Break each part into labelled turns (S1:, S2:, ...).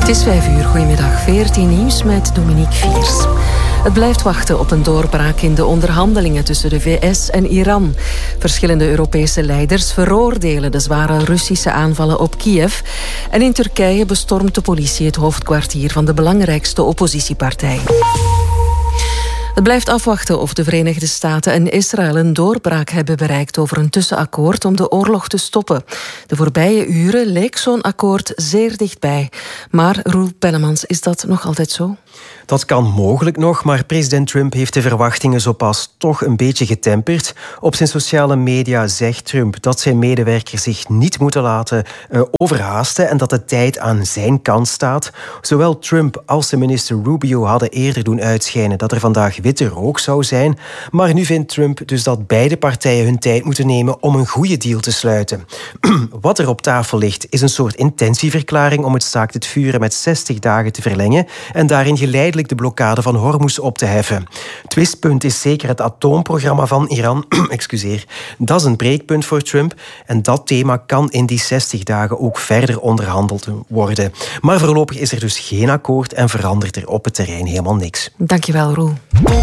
S1: Het is 5:00, goedemiddag. 14 nieuws met Dominique Viers. Het blijft wachten op een doorbraak in de onderhandelingen tussen de VS en Iran. Verschillende Europese leiders veroordelen de zware Russische aanvallen op Kiev. En in Turkije bestormt de politie het hoofdkwartier van de belangrijkste oppositiepartij. Het blijft afwachten of de Verenigde Staten en Israël een doorbraak hebben bereikt over een tussenakkoord om de oorlog te stoppen. De voorbije uren leek zo'n akkoord zeer dichtbij. Maar Roel Pellemans, is dat nog altijd zo?
S2: Dat kan mogelijk nog, maar president Trump heeft de verwachtingen zo pas toch een beetje getemperd. Op zijn sociale media zegt Trump dat zijn medewerkers zich niet moeten laten overhaasten en dat de tijd aan zijn kant staat. Zowel Trump als de minister Rubio hadden eerder doen uitschijnen dat er vandaag witte rook zou zijn. Maar nu vindt Trump dus dat beide partijen hun tijd moeten nemen om een goede deal te sluiten. Wat er op tafel ligt is een soort intentieverklaring om het staakt het vuren met 60 dagen te verlengen en daarin geleidelijk de blokkade van Hormuz op te heffen. Twistpunt is zeker het atoomprogramma van Iran. Excuseer. Dat is een breekpunt voor Trump en dat thema kan in die 60 dagen ook verder onderhandeld worden. Maar voorlopig is er dus geen akkoord en verandert er op het terrein helemaal niks.
S1: Dankjewel, Roel.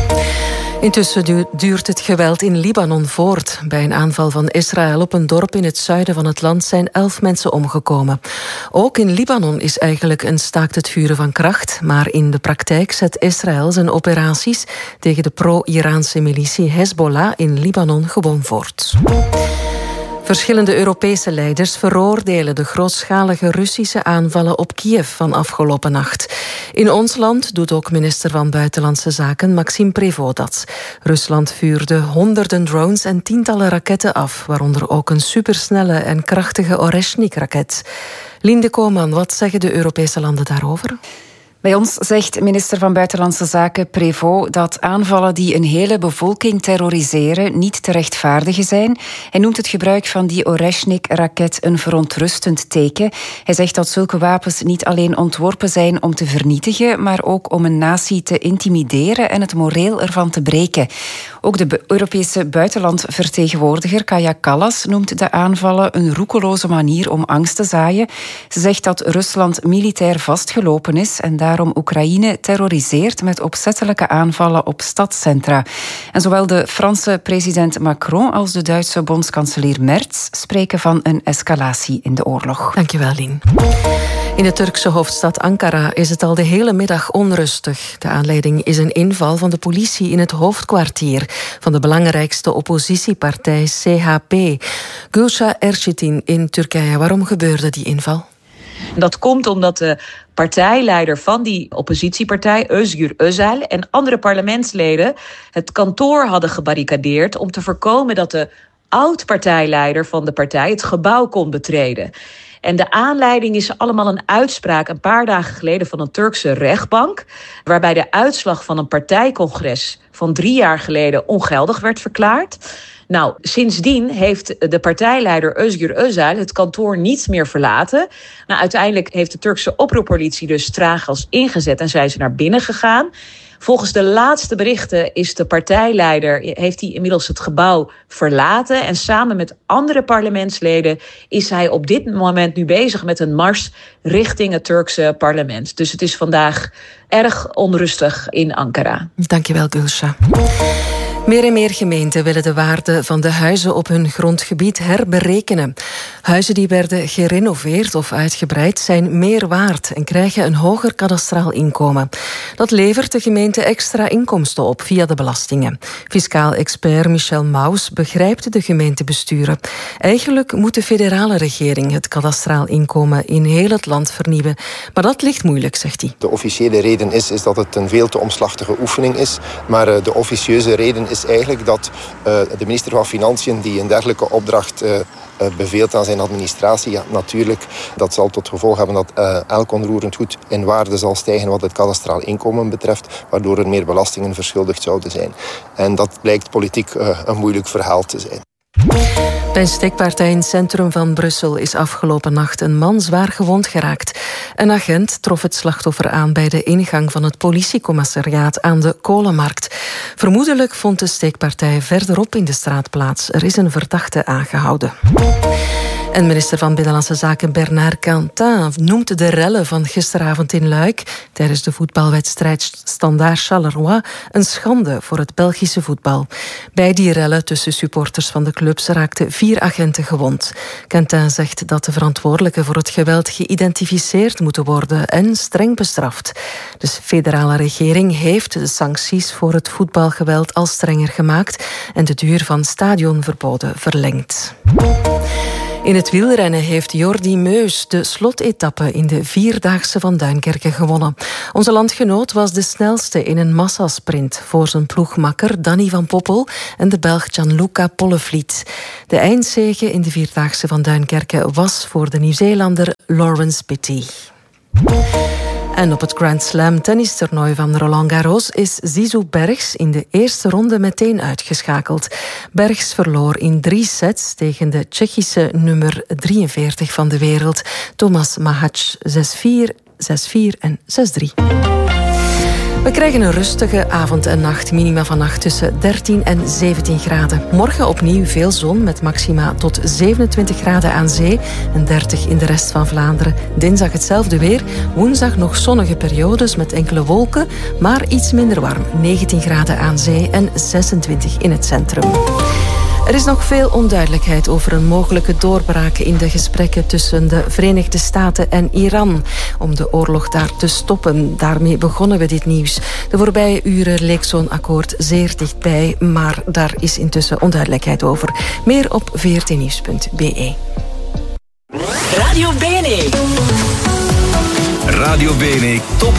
S1: Intussen duurt het geweld in Libanon voort. Bij een aanval van Israël op een dorp in het zuiden van het land zijn 11 mensen omgekomen. Ook in Libanon is eigenlijk een staakt het vuren van kracht, maar in de praktijk zet Israël zijn operaties tegen de pro-Iraanse militie Hezbollah in Libanon gewoon voort. Verschillende Europese leiders veroordelen de grootschalige Russische aanvallen op Kiev van afgelopen nacht. In ons land doet ook minister van Buitenlandse Zaken Maxime Prévost dat. Rusland vuurde honderden drones en tientallen raketten af, waaronder ook een supersnelle en krachtige Oreshnik-raket. Linde Koman, wat zeggen de Europese landen daarover?
S3: Bij ons zegt minister van Buitenlandse Zaken Prévost dat aanvallen die een hele bevolking terroriseren niet te rechtvaardigen zijn. Hij noemt het gebruik van die Oreshnik-raket een verontrustend teken. Hij zegt dat zulke wapens niet alleen ontworpen zijn om te vernietigen, maar ook om een natie te intimideren en het moreel ervan te breken. Ook de Europese buitenlandvertegenwoordiger Kaja Kallas noemt de aanvallen een roekeloze manier om angst te zaaien. Ze zegt dat Rusland militair vastgelopen is en daarom Oekraïne terroriseert met opzettelijke aanvallen op stadscentra. En zowel de Franse president Macron als de Duitse bondskanselier Merz spreken van een escalatie in de oorlog.
S1: Dankjewel, Lien. In de Turkse hoofdstad Ankara is het al de hele middag onrustig. De aanleiding is een inval van de politie in het hoofdkwartier van de belangrijkste oppositiepartij CHP. Gülşah Erçetin in Turkije. Waarom gebeurde die inval?
S4: Dat komt omdat de partijleider van die oppositiepartij, Özgür Özel, en andere parlementsleden het kantoor hadden gebarricadeerd om te voorkomen dat de oud-partijleider van de partij het gebouw kon betreden. En de aanleiding is allemaal een uitspraak een paar dagen geleden van een Turkse rechtbank, waarbij de uitslag van een partijcongres van 3 jaar geleden ongeldig werd verklaard. Nou, sindsdien heeft de partijleider Özgür Özel het kantoor niet meer verlaten. Nou, uiteindelijk heeft de Turkse oproerpolitie dus traaggas ingezet en zijn ze naar binnen gegaan. Volgens de laatste berichten is de partijleider, heeft hij inmiddels het gebouw verlaten. En samen met andere parlementsleden is hij op dit moment nu bezig met een mars richting het Turkse parlement. Dus het is vandaag erg onrustig in Ankara.
S1: Dankjewel, Gülşah. Meer en meer gemeenten willen de waarde van de huizen op hun grondgebied herberekenen. Huizen die werden gerenoveerd of uitgebreid zijn meer waard en krijgen een hoger kadastraal inkomen. Dat levert de gemeente extra inkomsten op via de belastingen. Fiscaal expert Michel Maus begrijpt de gemeentebesturen. Eigenlijk moet de federale regering het kadastraal inkomen in heel het land vernieuwen. Maar dat ligt moeilijk, zegt hij.
S5: De officiële reden is dat het een veel te omslachtige oefening is. Maar de officieuze reden is eigenlijk dat de minister van Financiën die een dergelijke opdracht beveelt aan zijn administratie, ja, natuurlijk, dat zal tot gevolg hebben dat elk onroerend goed in waarde zal stijgen wat het kadastraal inkomen betreft, waardoor er meer belastingen verschuldigd zouden zijn. En dat blijkt politiek een moeilijk verhaal te zijn.
S1: Bij een steekpartij in het centrum van Brussel is afgelopen nacht een man zwaar gewond geraakt. Een agent trof het slachtoffer aan bij de ingang van het politiecommissariaat aan de Kolenmarkt. Vermoedelijk vond de steekpartij verderop in de straat plaats. Er is een verdachte aangehouden. En minister van Binnenlandse Zaken Bernard Quentin noemt de rellen van gisteravond in Luik tijdens de voetbalwedstrijd Standaard-Charleroi een schande voor het Belgische voetbal. Bij die rellen tussen supporters van de clubs raakten 4 agenten gewond. Quentin zegt dat de verantwoordelijken voor het geweld geïdentificeerd moeten worden en streng bestraft. De federale regering heeft de sancties voor het voetbalgeweld al strenger gemaakt en de duur van stadionverboden verlengd. In het wielrennen heeft Jordi Meus de slotetappe in de 4-daagse van Duinkerke gewonnen. Onze landgenoot was de snelste in een massasprint voor zijn ploegmakker Danny van Poppel en de Belg Gianluca Pollevliet. De eindzege in de 4-daagse van Duinkerke was voor de Nieuw-Zeelander Lawrence Pitty. En op het Grand Slam tennistoernooi van Roland Garros is Zizou Bergs in de eerste ronde meteen uitgeschakeld. Bergs verloor in 3 sets tegen de Tsjechische nummer 43 van de wereld, Tomas Mahac, 6-4, 6-4 en 6-3. We krijgen een rustige avond en nacht. Minima vannacht tussen 13 en 17 graden. Morgen opnieuw veel zon met maxima tot 27 graden aan zee en 30 in de rest van Vlaanderen. Dinsdag hetzelfde weer. Woensdag nog zonnige periodes met enkele wolken, maar iets minder warm. 19 graden aan zee en 26 in het centrum. Er is nog veel onduidelijkheid over een mogelijke doorbraak in de gesprekken tussen de Verenigde Staten en Iran om de oorlog daar te stoppen. Daarmee begonnen we dit nieuws. De voorbije uren leek zo'n akkoord zeer dichtbij, maar daar is intussen onduidelijkheid over. Meer op vrtnieuws.be.
S6: Radio BNE. Radio BNE Top